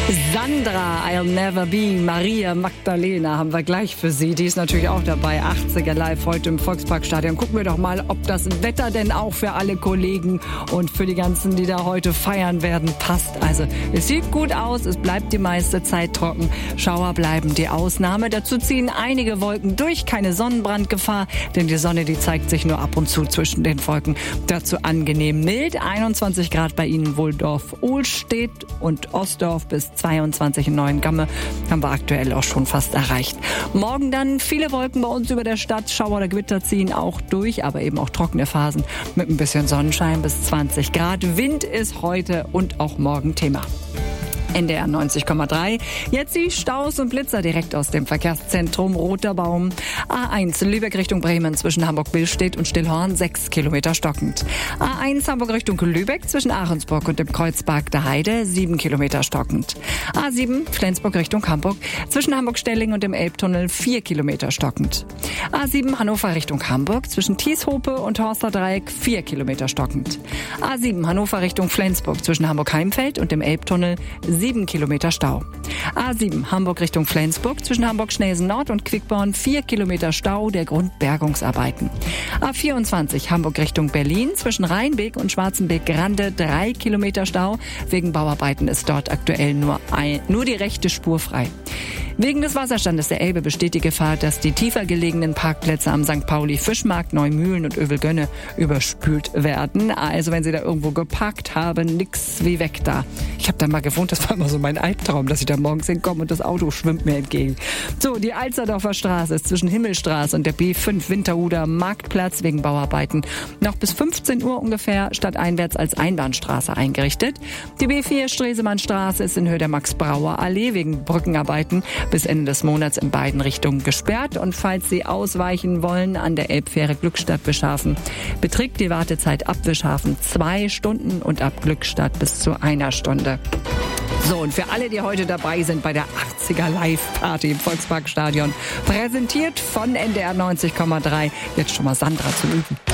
Sandra, I'll Never Be, Maria Magdalena haben wir gleich für Sie. Die ist natürlich auch dabei. 80er live heute im Volksparkstadion. Gucken wir doch mal, ob das Wetter denn auch für alle Kollegen und für die ganzen, die da heute feiern werden, passt. Also es sieht gut aus, es bleibt die meiste Zeit trocken. Schauer bleiben die Ausnahme. Dazu ziehen einige Wolken durch, keine Sonnenbrandgefahr, denn die Sonne, die zeigt sich nur ab und zu zwischen den Wolken. Dazu angenehm mild, 21 Grad bei Ihnen Wohldorf-Ohlstedt und Ostdorf bis 22 in Neuengamme haben wir aktuell auch schon fast erreicht. Morgen dann viele Wolken bei uns über der Stadt. Schauer oder Gewitter ziehen auch durch, aber eben auch trockene Phasen mit ein bisschen Sonnenschein bis 20 Grad. Wind ist heute und auch morgen Thema. NDR 90,3. Jetzt die Staus und Blitzer direkt aus dem Verkehrszentrum Roter Baum. A1 Lübeck Richtung Bremen zwischen Hamburg-Billstedt und Stillhorn 6 Kilometer stockend. A1 Hamburg Richtung Lübeck zwischen Ahrensburg und dem Kreuzberg der Heide 7 Kilometer stockend. A7 Flensburg Richtung Hamburg zwischen Hamburg-Stelling und dem Elbtunnel 4 Kilometer stockend. A7 Hannover Richtung Hamburg zwischen Thieshope und Horster Dreieck 4 Kilometer stockend. A7 Hannover Richtung Flensburg zwischen Hamburg-Heimfeld und dem Elbtunnel 7 Kilometer Stau. A7 Hamburg Richtung Flensburg zwischen Hamburg-Schnelsen Nord und Quickborn 4 Kilometer Stau der Grundbergungsarbeiten. A24 Hamburg Richtung Berlin zwischen Rheinbeek und Schwarzenbeek-Grande 3 Kilometer Stau. Wegen Bauarbeiten ist dort aktuell nur die rechte Spur frei. Wegen des Wasserstandes der Elbe besteht die Gefahr, dass die tiefer gelegenen Parkplätze am St. Pauli, Fischmarkt, Neumühlen und Övelgönne überspült werden. Also wenn Sie da irgendwo geparkt haben, nix wie weg da. Ich habe da mal gewohnt, das war immer so mein Albtraum, dass ich da morgens hinkomme und das Auto schwimmt mir entgegen. So, die Alsterdorfer Straße ist zwischen Himmelstraße und der B5 Winterhuder Marktplatz wegen Bauarbeiten noch bis 15 Uhr ungefähr stadteinwärts als Einbahnstraße eingerichtet. Die B4 Stresemannstraße ist in Höhe der Max-Brauer-Allee wegen Brückenarbeiten bis Ende des Monats in beiden Richtungen gesperrt. Und falls Sie ausweichen wollen, an der Elbfähre Glückstadt-Bischhafen beträgt die Wartezeit ab Bischhafen 2 Stunden und ab Glückstadt bis zu 1 Stunde. So, und für alle, die heute dabei sind bei der 80er Live-Party im Volksparkstadion, präsentiert von NDR 90,3, jetzt schon mal Sandra zu üben.